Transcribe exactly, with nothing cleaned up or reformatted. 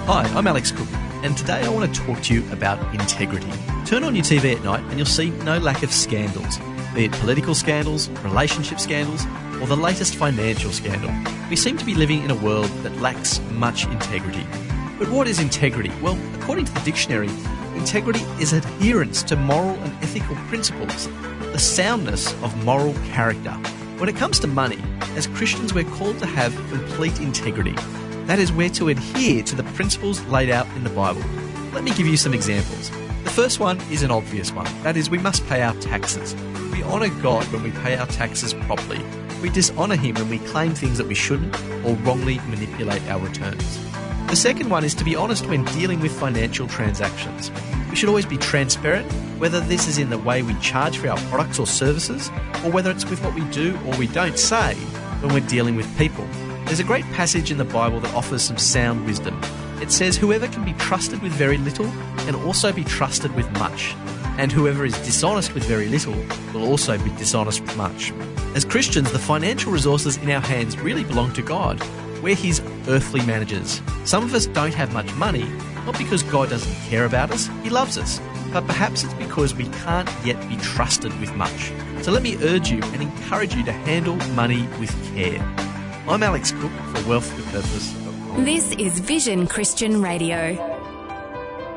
Hi, I'm Alex Cook, and today I want to talk to you about integrity. Turn on your T V at night and you'll see no lack of scandals, be it political scandals, relationship scandals, or the latest financial scandal. We seem to be living in a world that lacks much integrity. But what is integrity? Well, according to the dictionary, integrity is adherence to moral and ethical principles, the soundness of moral character. When it comes to money, as Christians we're called to have complete integrity. That is, we're to adhere to the principles laid out in the Bible. Let me give you some examples. The first one is an obvious one. That is, we must pay our taxes. We honour God when we pay our taxes properly. We dishonour Him when we claim things that we shouldn't or wrongly manipulate our returns. The second one is to be honest when dealing with financial transactions. We should always be transparent, whether this is in the way we charge for our products or services, or whether it's with what we do or we don't say when we're dealing with people. There's a great passage in the Bible that offers some sound wisdom. It says, whoever can be trusted with very little can also be trusted with much, and whoever is dishonest with very little will also be dishonest with much. As Christians, the financial resources in our hands really belong to God. We're His earthly managers. Some of us don't have much money, not because God doesn't care about us, He loves us, but perhaps it's because we can't yet be trusted with much. So let me urge you and encourage you to handle money with care. I'm Alex Cook for wealth with purpose dot com. This is Vision Christian Radio.